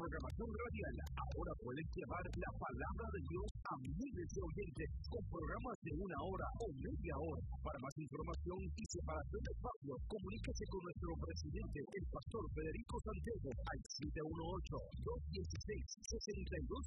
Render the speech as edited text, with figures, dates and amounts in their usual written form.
programación radial. Ahora puedes llevar la palabra de Dios a miles de oyentes con programas de 1 hora o media hora. Para más información y separación de espacio, comuníquese con nuestro presidente, el pastor Federico Santiago, al 718-216-62